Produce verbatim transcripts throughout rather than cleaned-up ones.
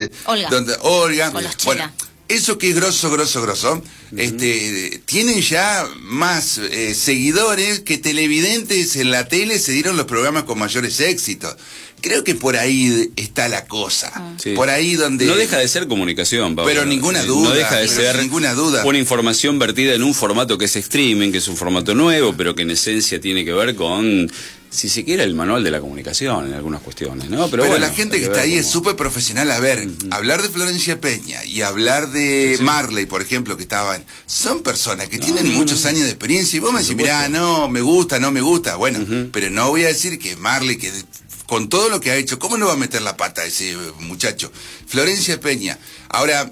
donde Olga. donde Olga. Con los Chela. Bueno, eso que es grosso, grosso, grosso, uh-huh. este, tienen ya más eh, seguidores que televidentes en la tele se dieron los programas con mayores éxitos. Creo que por ahí está la cosa. Sí. Por ahí donde... No deja de ser comunicación, Pablo. Pero ninguna duda. No deja de ser ninguna duda. Una información vertida en un formato que es streaming, que es un formato nuevo, pero que en esencia tiene que ver con, si se quiere, el manual de la comunicación en algunas cuestiones, ¿no? Pero, pero bueno, la gente que, que está ahí cómo... es súper profesional. A ver, uh-huh. hablar de Florencia Peña y hablar de sí. Marley, por ejemplo, que estaban... Son personas que no, tienen no, muchos no. años de experiencia y vos me decís, mirá, no, me gusta, no me gusta. Bueno, uh-huh. pero no voy a decir que Marley... que con todo lo que ha hecho, ¿cómo no va a meter la pata ese muchacho? Florencia Peña. Ahora,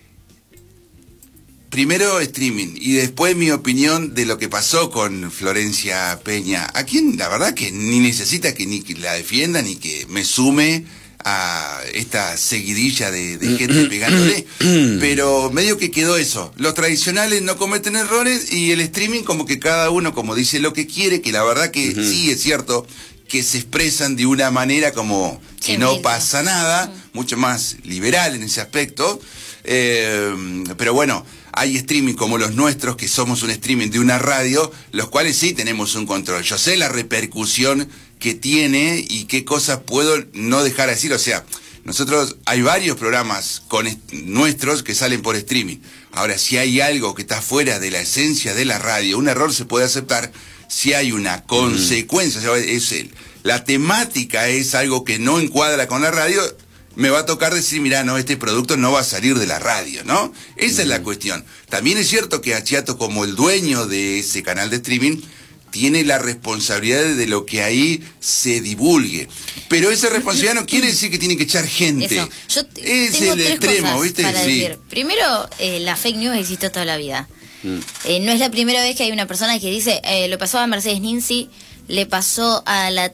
primero streaming y después mi opinión de lo que pasó con Florencia Peña. A quien la verdad que ni necesita que ni que la defienda ni que me sume a esta seguidilla de, de gente pegándole. Pero medio que quedó eso. Los tradicionales no cometen errores y el streaming como que cada uno como dice lo que quiere, que la verdad que uh-huh. sí es cierto que se expresan de una manera como que no mismo. pasa nada, uh-huh. mucho más liberal en ese aspecto, eh, pero bueno, hay streaming como los nuestros, que somos un streaming de una radio, los cuales sí tenemos un control. Yo sé la repercusión que tiene y qué cosas puedo no dejar de decir, o sea, nosotros hay varios programas con nuestros que salen por streaming. Ahora, si hay algo que está fuera de la esencia de la radio, un error se puede aceptar. Si hay una consecuencia, mm. es el, la temática es algo que no encuadra con la radio, me va a tocar decir, mirá, no, este producto no va a salir de la radio, ¿no? Esa mm. es la cuestión. También es cierto que Achiato, como el dueño de ese canal de streaming, tiene la responsabilidad de lo que ahí se divulgue. Pero esa responsabilidad no quiere decir que tiene que echar gente. Eso. Yo es tengo el tres extremo, cosas ¿viste? Para sí. decir. Primero, eh, la fake news existió toda la vida. Mm. Eh, no es la primera vez que hay una persona que dice, eh, lo pasó a Mercedes Ninzi, le pasó a la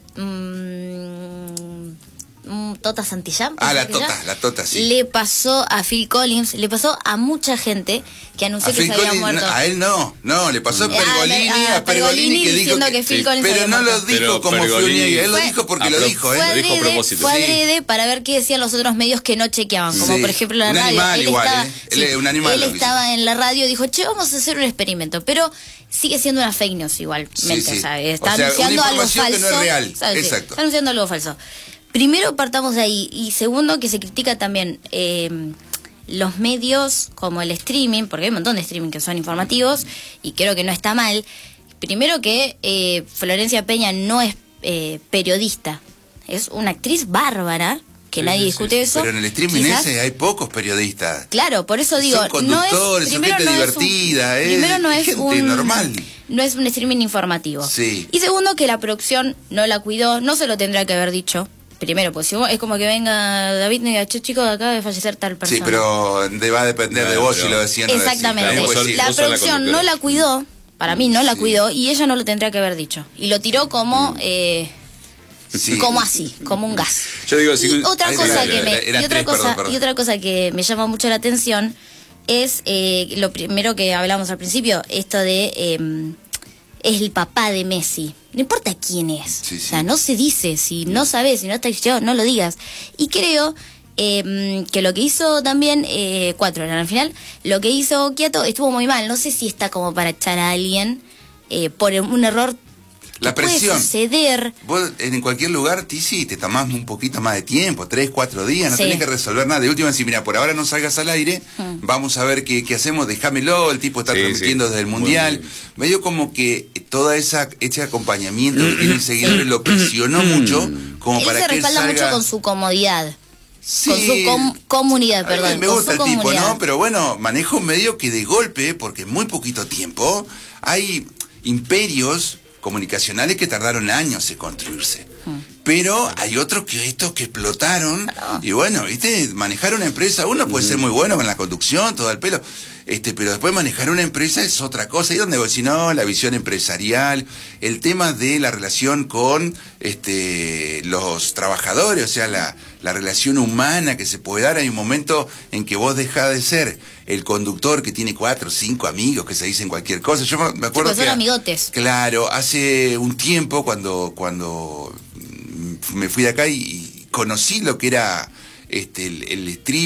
mmm, Tota Santillán. Ah, la Tota, la Tota, sí. Le pasó a Phil Collins, le pasó a mucha gente que anunció a que Phil se había Collins, muerto. No, a él no, no, le pasó a Pergolini, a, a, a Pergolini que dijo que, que Phil sí, Collins pero no muerto. lo dijo pero como Fluniega, él lo dijo porque lo dijo, ¿eh? Fue Lo dijo a propósito. Fue adrede para ver qué decían los otros medios que no chequeaban, como sí. por ejemplo la un radio. Animal él igual, estaba, ¿eh? sí, él, un animal él estaba en la radio y dijo, che, vamos a hacer un experimento, pero sigue siendo una fake news igualmente, sí, sí. ¿sabes? Está o sea, anunciando una algo falso. Que no es real. ¿sabes? Exacto. Está anunciando algo falso. Primero partamos de ahí, y segundo que se critica también eh, los medios como el streaming, porque hay un montón de streaming que son informativos y creo que no está mal. Primero que eh, Florencia Peña no es eh, periodista, es una actriz bárbara, que sí, nadie sí, discute sí. eso. Pero en el streaming Quizás, ese hay pocos periodistas. Claro, por eso digo, son conductores, no es, son gente no divertida, es un, eh, primero no es gente un, normal. No es un streaming informativo. Sí. Y segundo que la producción no la cuidó, no se lo tendrá que haber dicho. Primero, pues si vos, es como que venga David y diga, che, chicos, acaba de fallecer tal persona. Sí, pero de, va a depender claro, de vos si lo decían o no. Exactamente. Decís, claro, la vos producción la no la cuidó, para mí no la sí. cuidó, y ella no lo tendría que haber dicho. Y lo tiró como... Mm. Eh, sí. Como así, como un gas. Yo digo, y, otra cosa era, que me, era, y, otra tres, cosa, perdón, perdón. y otra cosa que me llama mucho la atención es eh, lo primero que hablamos al principio, esto de... Eh, es el papá de Messi. No importa quién es. Sí, sí. O sea, no se dice. Si no sabes, si no está yo, no lo digas. Y creo eh, que lo que hizo también, eh, cuatro eran al final, lo que hizo Quieto estuvo muy mal. No sé si está como para echar a alguien eh, por un error. La presión. Puede suceder. Vos en cualquier lugar, ti sí, te tomás un poquito más de tiempo, tres, cuatro días, no sí. tenés que resolver nada. De última, decir, mira, por ahora no salgas al aire, hmm. vamos a ver qué, qué hacemos, déjamelo, el tipo está sí, transmitiendo sí. desde el Mundial. Medio como que toda esa ese acompañamiento que tiene el seguidor lo presionó mucho, como él para se que él respalda salga... mucho con su comodidad. Sí. Con su com comunidad, perdón. A mí me gusta el comunidad. tipo, ¿no? Pero bueno, maneja un medio que de golpe, porque en muy poquito tiempo, hay imperios comunicacionales que tardaron años en construirse. Hmm. Pero hay otros que estos que explotaron claro. y bueno, viste, manejar una empresa, uno puede mm. ser muy bueno con la conducción, todo el pelo, este, pero después manejar una empresa es otra cosa. Y donde vos decís, no, la visión empresarial, el tema de la relación con este los trabajadores, o sea, la, la relación humana que se puede dar. Hay un momento en que vos dejás de ser el conductor que tiene cuatro o cinco amigos que se dicen cualquier cosa. Yo me acuerdo sí, pues que... son amigotes. Claro, hace un tiempo cuando, cuando me fui de acá y, y conocí lo que era este el, el stream